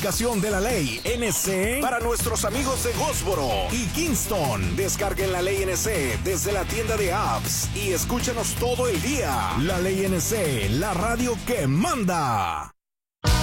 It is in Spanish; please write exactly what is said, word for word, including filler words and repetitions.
aplicación de La Ley N C para nuestros amigos de Goldsboro y Kingston. Descarguen La Ley N C desde la tienda de apps y escúchanos todo el día. La Ley N C, la radio que manda.